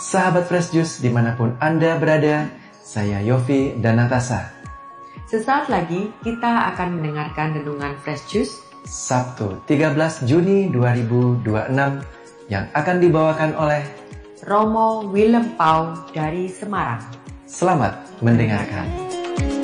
Sahabat Fresh Juice dimanapun Anda berada, saya Yofi dan Natasha. Sesaat lagi kita akan mendengarkan renungan Fresh Juice Sabtu 13 Juni 2026 yang akan dibawakan oleh Romo Willem Pau dari Semarang. Selamat mendengarkan.